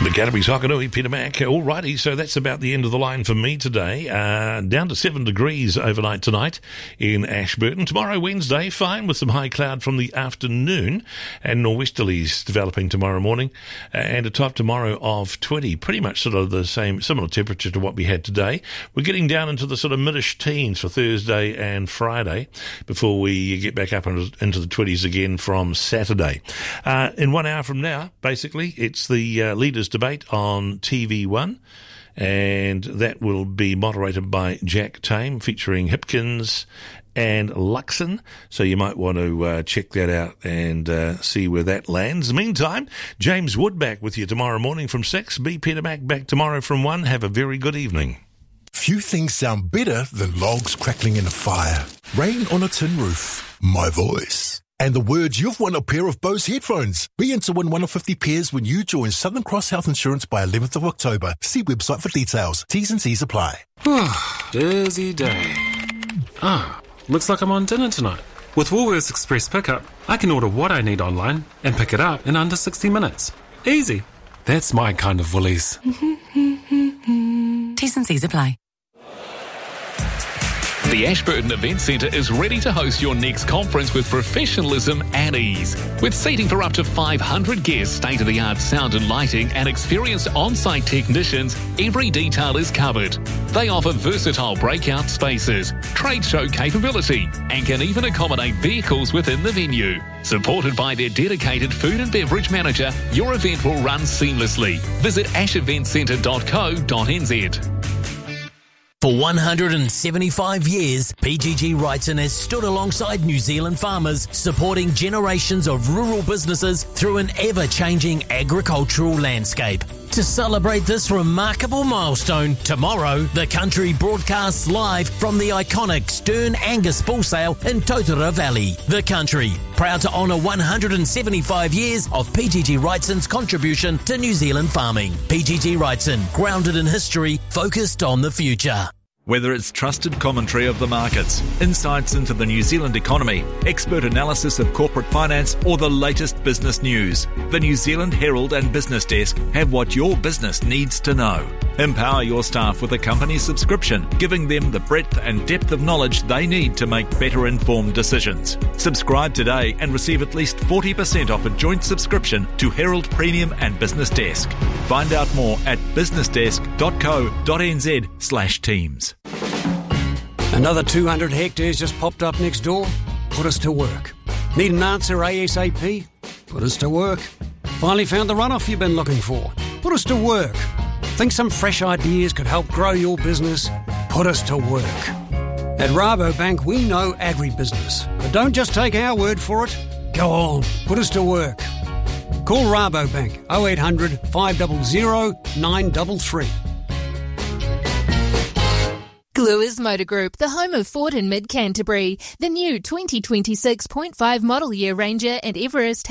The Galloway's Hokanui, Peter Mac. Alrighty, so that's about the end of the line for me today. Down to 7 degrees overnight tonight in Ashburton. Tomorrow, Wednesday, fine with some high cloud from the afternoon and nor'westerlies developing tomorrow morning. And a top tomorrow of 20. Pretty much sort of the same, similar temperature to what we had today. We're getting down into the sort of mid-ish teens for Thursday and Friday before we get back up into the 20s again from Saturday. In 1 hour from now, basically, it's the leaders' debate on TV1, and that will be moderated by Jack Tame, featuring Hipkins and Luxon, so you might want to check that out and see where that lands. Meantime, James Wood back with you tomorrow morning from 6. Be Peter Mac back tomorrow from 1. Have a very good evening. Few things sound better than logs crackling in a fire, rain on a tin roof, my voice, and the words you've won a pair of Bose headphones. Be in to win one of 50 pairs when you join Southern Cross Health Insurance by 11th of October. See website for details. T's and C's apply. Busy day. Looks like I'm on dinner tonight. With Woolworths Express Pickup, I can order what I need online and pick it up in under 60 minutes. Easy. That's my kind of Woolies. T's and C's apply. The Ashburton Event Centre is ready to host your next conference with professionalism and ease. With seating for up to 500 guests, state-of-the-art sound and lighting, and experienced on-site technicians, every detail is covered. They offer versatile breakout spaces, trade show capability, and can even accommodate vehicles within the venue. Supported by their dedicated food and beverage manager, your event will run seamlessly. Visit asheventcentre.co.nz. For 175 years, PGG Wrightson has stood alongside New Zealand farmers, supporting generations of rural businesses through an ever-changing agricultural landscape. To celebrate this remarkable milestone, tomorrow, the country broadcasts live from the iconic Stern Angus Bull Sale in Totara Valley. The country, proud to honour 175 years of PGG Wrightson's contribution to New Zealand farming. PGG Wrightson, grounded in history, focused on the future. Whether it's trusted commentary of the markets, insights into the New Zealand economy, expert analysis of corporate finance, or the latest business news, the New Zealand Herald and Business Desk have what your business needs to know. Empower your staff with a company subscription, giving them the breadth and depth of knowledge they need to make better informed decisions. Subscribe today and receive at least 40% off a joint subscription to Herald Premium and Business Desk. Find out more at businessdesk.co.nz/teams. Another 200 hectares just popped up next door? Put us to work. Need an answer ASAP? Put us to work. Finally found the runoff you've been looking for? Put us to work. Think some fresh ideas could help grow your business? Put us to work. At Rabobank, we know agribusiness. But don't just take our word for it. Go on, put us to work. Call Rabobank 0800 500 933. Gluers Motor Group, the home of Ford and Mid Canterbury. The new 2026.5 model year Ranger and Everest